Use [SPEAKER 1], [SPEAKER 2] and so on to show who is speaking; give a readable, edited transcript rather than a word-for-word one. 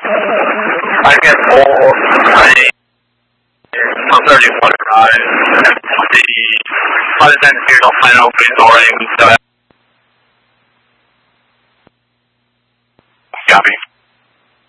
[SPEAKER 1] I get more.从这里过来，发现这种 final restoring the Copy.